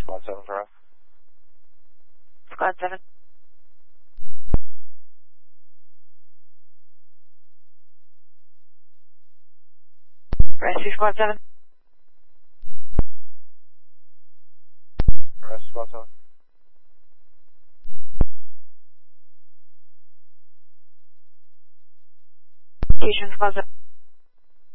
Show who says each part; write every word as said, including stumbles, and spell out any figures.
Speaker 1: Squad seven for us.
Speaker 2: Squad seven. Rescue Squad seven.
Speaker 1: Arrest Squad seven.
Speaker 2: Fusion Squad seven.